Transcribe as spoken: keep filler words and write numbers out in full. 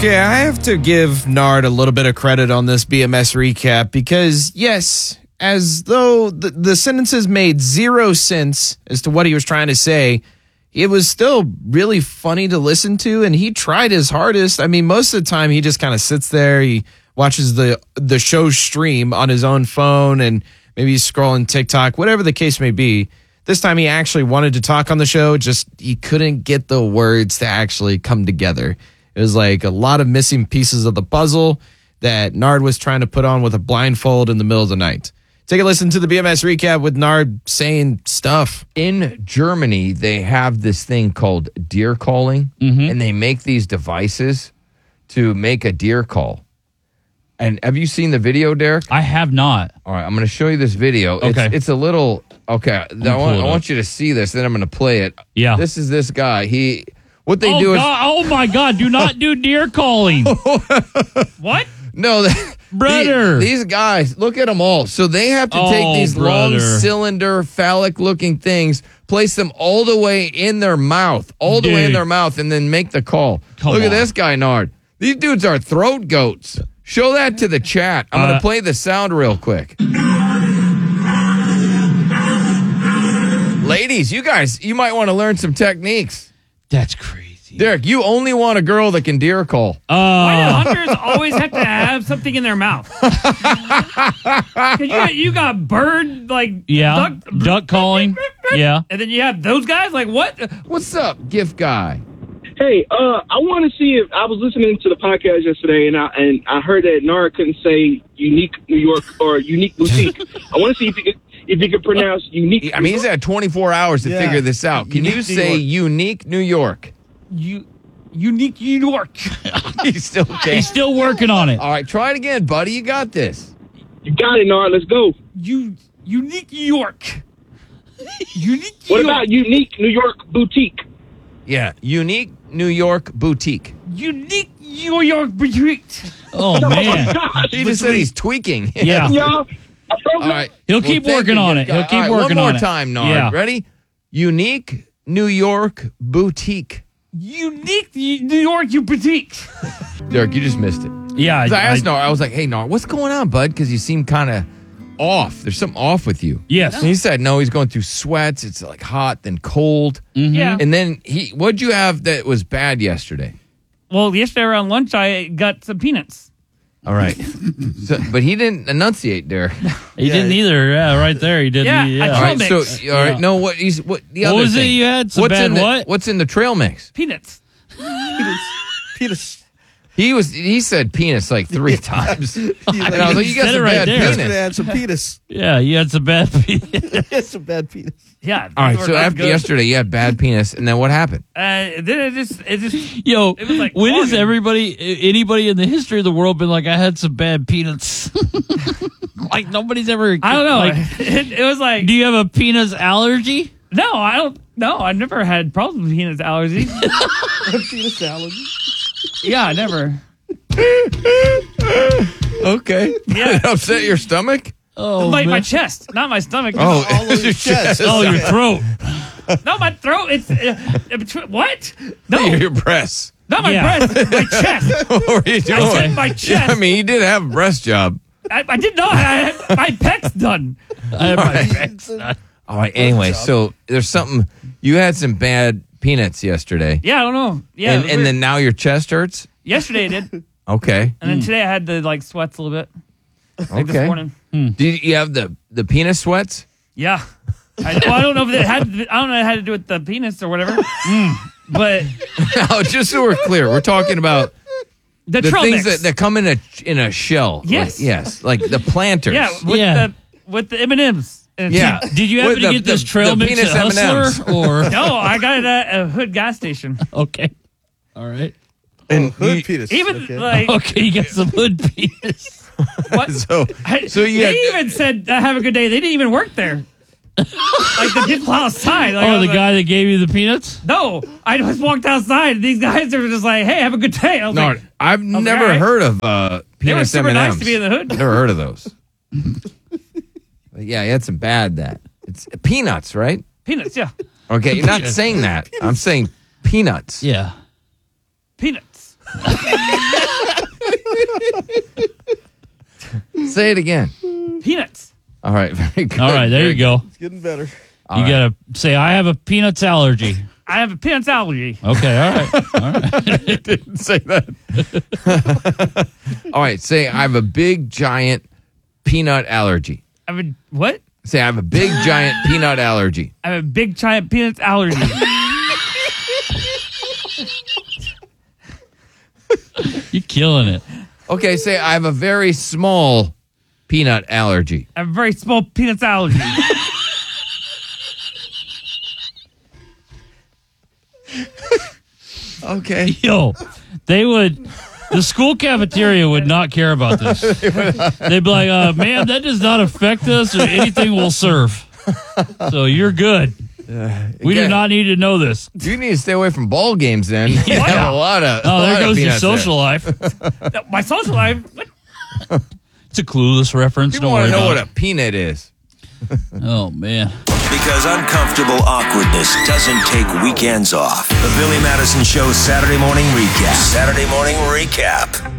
Okay, I have to give Nard a little bit of credit on this B M S recap because, yes, as though the, the sentences made zero sense as to what he was trying to say, it was still really funny to listen to, and he tried his hardest. I mean, most of the time he just kind of sits there, he watches the the show stream on his own phone, and maybe he's scrolling TikTok, whatever the case may be. This time he actually wanted to talk on the show, just he couldn't get the words to actually come together. It was like a lot of missing pieces of the puzzle that Nard was trying to put on with a blindfold in the middle of the night. Take a listen to the B M S recap with Nard saying stuff. In Germany, they have this thing called deer calling, Mm-hmm. and they make these devices to make a deer call. And have you seen the video, Derek? I have not. All right, I'm going to show you this video. Okay. It's, it's a little, okay, I pull want, it I up. want you to see this, then I'm going to play it. Yeah. This is this guy. He, what they oh, do is, God, oh, my God. Do not do deer calling. What? no, they, Brother. the- these guys, look at them all. So they have to Oh, take these long brother. cylinder, phallic-looking things, place them all the way in their mouth, all the way in Dude. their mouth, and then make the call. Come look at on. this guy, Nard. These dudes are throat goats. Show that to the chat. I'm going Uh, to play the sound real quick. Ladies, you guys, you might want to learn some techniques. That's crazy. Derek, you only want a girl that can deer call. Why Uh, do hunters always have to have something in their mouth? 'Cause you, got, you got bird, like, yeah. duck, Duck calling. Yeah. and then you have those guys, like, what? What's up, gift guy? Hey, uh, I want to see if I was listening to the podcast yesterday, and I and I heard that Nara couldn't say unique New York or unique boutique. I want to see if he could if he could pronounce unique. I mean, he's had twenty-four hours to Yeah. figure this out. Can Unique you New say York. unique New York? You, unique New York. He still can't. He's still working on it. All right, try it again, buddy. You got this. You got it, Nara. Let's go. You, unique New York. Unique New What York. about unique New York boutique? Yeah, unique New York boutique. Unique New York boutique. Oh, Oh man. my gosh! He just said he's tweaking. Yeah. Y'all, I broke All right. He'll Well, keep thank working you, on gift it. guy. He'll keep All right, working one more on it. time, Nard. Yeah. Ready? Unique New York boutique. Unique New York you boutique. Derek, you just missed it. Yeah. 'Cause I asked I- Nard, I was like, hey, Nard, what's going on, bud? Because you seem kind of off. There's something off with you. Yes. And he said, no, he's going through sweats. It's like hot, then cold. Mm-hmm. Yeah. And then he, what'd you have that was bad yesterday? Well, yesterday around lunch, I got some peanuts. All right. so, but he didn't enunciate, Derek. He didn't either. Yeah, right there. He didn't. Yeah, Yeah. I All right. Trail So, mix. all right. Yeah. No, what he's what the What other was it thing? you had? Some what's bad in the, what? What's in the trail mix? Peanuts. Penis. He was. He said penis like three times. And I was like, you got said some it right bad there. He's penis. gonna add some penis. Yeah, you had some bad. That's some bad penis. Yeah. All right. those So were after good. yesterday, you had bad penis, and then what happened? Uh, then it just, it just, Yo, It was like when has clogging. everybody, anybody in the history of the world been like, I had some bad peanuts? Like nobody's ever. I don't know. Like, it, it was like, do you have a penis allergy? no, I don't, no, I never had problems with peanut allergy. Penis allergy. Yeah, I never. Okay. Yeah. Did it upset your stomach? Oh, like my man. chest, not my stomach. Oh, all over your chest. Oh, your throat. No, my throat. It's uh, uh, between- what? No, your breasts. not my Yeah. breast. My chest. What were you doing? I said my Yeah, chest. I mean, you did have a breast job. I, I did not. I had my pecs done. I have my Right. pecs done. All right. Anyway, so there's something. You had some bad peanuts yesterday, Yeah, I don't know. Yeah, and, it was and weird. then now your chest hurts. yesterday I did, Okay. and then today I had the like sweats a little bit. Like this Okay. morning. Do you, you have the the penis sweats? Yeah. I, well, I don't know if it had. I don't know if it had to do with the penis or whatever. But No, just so we're clear, we're talking about the, the trail things mix. that, that come in a in a shell. Yes. Like, yes, like the planters. yeah, with Yeah. the with the M and M's. Yeah. Did you happen With to the- get this the- trail the mix penis at M and M's. Hustler? Or No, I got it at a Hood gas station. okay, all right, And Hood you- penis. Even Okay. like okay. You got some hood penis. what? so I- so you they had- even said uh, "Have a good day." They didn't even work there. Like the people outside. Like, I Oh, was the like, guy that gave you the peanuts. No, I just walked outside. And these guys are just like, "Hey, have a good day." I was no, like, I've was never like, all right. heard of uh, they were penis super M and M's. nice to be in the hood. Never heard of those. But yeah, you had some bad that. It's peanuts, right? Peanuts, yeah, Okay, you're not saying that. I'm saying peanuts. Yeah. peanuts. Say it again. Peanuts. All right, very good. All right, there you go. It's getting better. All you right. gotta say, I have a peanuts allergy. I have a peanuts allergy. Okay, all right. All right. Didn't say that. All right, say I have a big giant peanut allergy. I have a what? Say I have a big giant peanut allergy. I have a big giant peanuts allergy. You're killing it. Okay, say I have a very small peanut allergy. I have a very small peanuts allergy. Okay. Yo, they would, the school cafeteria would not care about this. They'd be like, uh, ma'am, that does not affect us or anything we'll serve. So you're good. We do Again, not need to know this. You need to stay away from ball games then. You Yeah. have a lot of. Oh, a there lot of goes your peanuts social there. life. My social life. What? It's a clueless reference. People Don't want worry to know about what a peanut is. it. Oh, man. Because uncomfortable awkwardness doesn't take weekends off. The Billy Madison Show Saturday morning recap. Saturday morning recap.